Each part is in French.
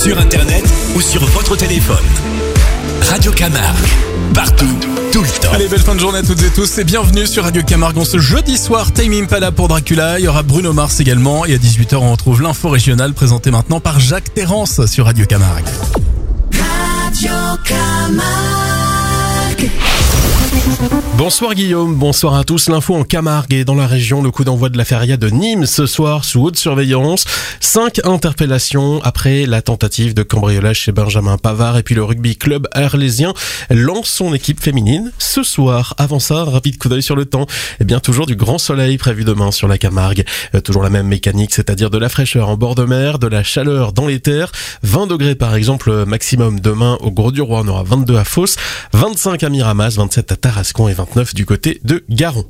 sur internet ou sur votre téléphone. Radio Camargue, partout, tout le temps. Allez, belle fin de journée à toutes et tous et bienvenue sur Radio Camargue. Ce jeudi soir, Tame Impala pour Dracula, il y aura Bruno Mars également et à 18h on retrouve l'info régionale présentée maintenant par Jacques Terrance sur Radio Camargue. Radio Camargue. Bonsoir Guillaume, bonsoir à tous. L'info en Camargue et dans la région, le coup d'envoi de la feria de Nîmes ce soir sous haute surveillance. 5 interpellations après la tentative de cambriolage chez Benjamin Pavard et puis le rugby club arlésien lance son équipe féminine ce soir. Avant ça, rapide coup d'œil sur le temps. Eh bien toujours du grand soleil prévu demain sur la Camargue. Toujours la même mécanique, c'est-à-dire de la fraîcheur en bord de mer, de la chaleur dans les terres. 20 degrés par exemple maximum demain au Grau-du-Roi, on aura 22 à Fos, 25 à Miramas, 27 à Tarascon et 29 du côté de Garon.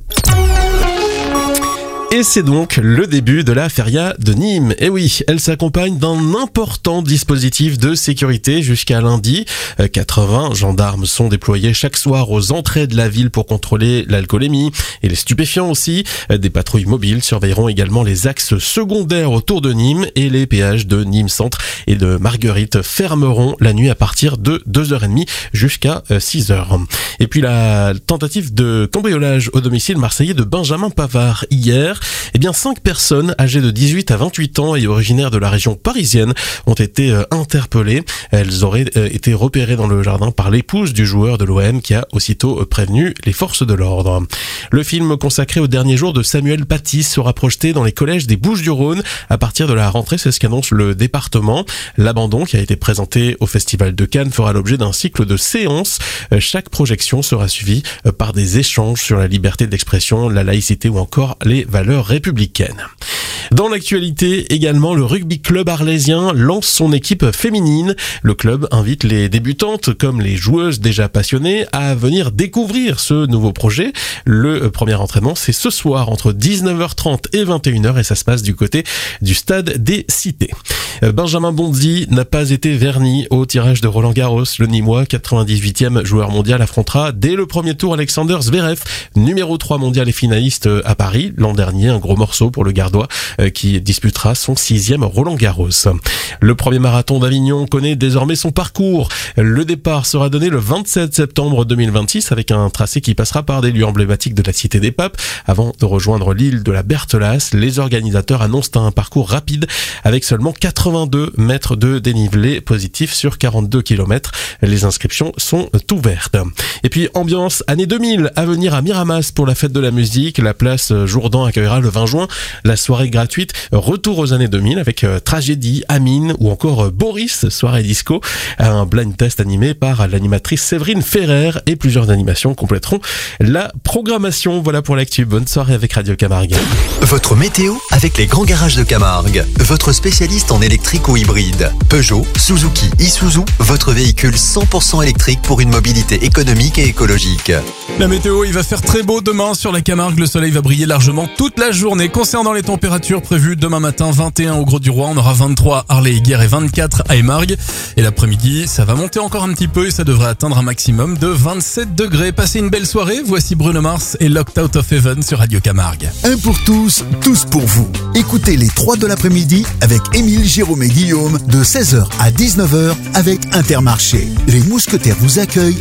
Et c'est donc le début de la feria de Nîmes. Et oui, elle s'accompagne d'un important dispositif de sécurité jusqu'à lundi. 80 gendarmes sont déployés chaque soir aux entrées de la ville pour contrôler l'alcoolémie et les stupéfiants aussi. Des patrouilles mobiles surveilleront également les axes secondaires autour de Nîmes et les péages de Nîmes Centre et de Marguerite fermeront la nuit à partir de 2h30 jusqu'à 6h. Et puis la tentative de cambriolage au domicile marseillais de Benjamin Pavard hier. Eh bien, 5 personnes âgées de 18 à 28 ans et originaires de la région parisienne ont été interpellées. Elles auraient été repérées dans le jardin par l'épouse du joueur de l'OM qui a aussitôt prévenu les forces de l'ordre. Le film consacré au dernier jour de Samuel Paty sera projeté dans les collèges des Bouches-du-Rhône à partir de la rentrée, c'est ce qu'annonce le département. L'abandon qui a été présenté au Festival de Cannes fera l'objet d'un cycle de séances. Chaque projection sera suivie par des échanges sur la liberté d'expression, la laïcité ou encore les valeurs républicaine. Dans l'actualité également, le rugby club arlésien lance son équipe féminine. Le club invite les débutantes comme les joueuses déjà passionnées à venir découvrir ce nouveau projet. Le premier entraînement, c'est ce soir entre 19h30 et 21h et ça se passe du côté du stade des Cités. Benjamin Bonzi n'a pas été verni au tirage de Roland-Garros. Le Nîmois, 98e joueur mondial, affrontera dès le premier tour Alexander Zverev, numéro 3 mondial et finaliste à Paris l'an dernier. Un gros morceau pour le Gardois qui disputera son 6e Roland-Garros. Le premier marathon d'Avignon connaît désormais son parcours. Le départ sera donné le 27 septembre 2026 avec un tracé qui passera par des lieux emblématiques de la Cité des Papes. Avant de rejoindre l'île de la Berthelasse, les organisateurs annoncent un parcours rapide avec seulement 82 mètres de dénivelé positif sur 42 km. Les inscriptions sont ouvertes. Et puis ambiance année 2000 à venir à Miramas pour la fête de la musique. La place Jourdan accueillera le 20 juin la soirée gratuite Retour aux années 2000 avec Tragédie, Amine ou encore Boris, soirée disco. Un blind test animé par l'animatrice Séverine Ferrer et plusieurs animations compléteront la programmation. Voilà pour l'actu. Bonne soirée avec Radio Camargue. Votre météo avec les grands garages de Camargue. Votre spécialiste en électrique ou hybride. Peugeot, Suzuki, Isuzu, votre véhicule 100% électrique pour une mobilité économique et écologique. La météo, il va faire très beau demain sur la Camargue. Le soleil va briller largement toute la journée. Concernant les températures prévues demain matin, 21 au Grau-du-Roi, on aura 23 à Arlay-et-Guer et 24 à Émargues. Et l'après-midi, ça va monter encore un petit peu et ça devrait atteindre un maximum de 27 degrés. Passez une belle soirée. Voici Bruno Mars et Locked Out of Heaven sur Radio Camargue. Un pour tous, tous pour vous. Écoutez les 3 de l'après-midi avec Émile, Jérôme et Guillaume de 16h à 19h avec Intermarché. Les mousquetaires vous accueillent